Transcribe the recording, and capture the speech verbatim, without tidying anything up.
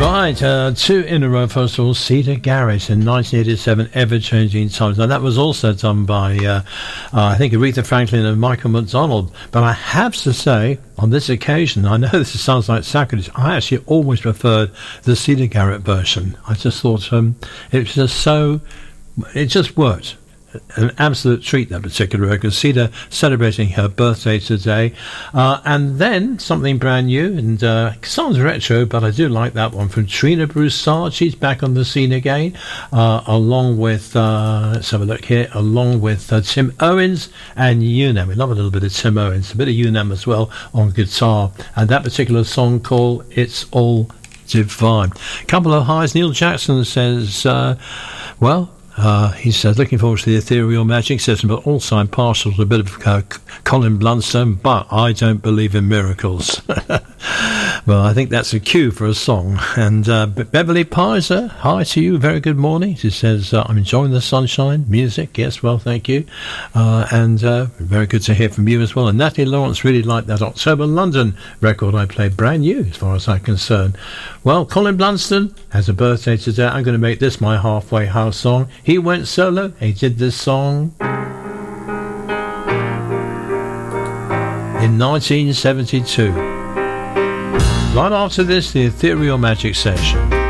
Right, uh, two in a row. First of all, Cedar Garrett in nineteen eighty-seven, Ever Changing Times. Now, that was also done by, uh, uh, I think, Aretha Franklin and Michael McDonald. But I have to say, on this occasion, I know this sounds like sacrilege, I actually always preferred the Cedar Garrett version. I just thought um, it was just so, it just worked. An absolute treat, that particular record. Cedar celebrating her birthday today. Uh, and then something brand new, and uh, sounds retro, but I do like that one, from Trina Broussard. She's back on the scene again, uh, along with, uh, let's have a look here, along with uh, Tim Owens and Unam. We love a little bit of Tim Owens, a bit of Unam as well on guitar. And that particular song called It's All Divine. Couple of highs. Neil Jackson says, uh, well, Uh, he says, looking forward to the Ethereal Magic System, but also I'm partial to a bit of uh, Colin Blunstone, but I don't believe in miracles. Well, I think that's a cue for a song. And uh, Beverly Pizer, hi to you, very good morning. She says, uh, I'm enjoying the sunshine, music, yes, well, thank you. Uh, and uh, very good to hear from you as well. And Natalie Lawrence really liked that October London record I played, brand new as far as I'm concerned. Well, Colin Blunstone has a birthday today. I'm going to make this my halfway house song. He went solo. He did this song in nineteen seventy-two. Right after this, the Ethereal Magic Session.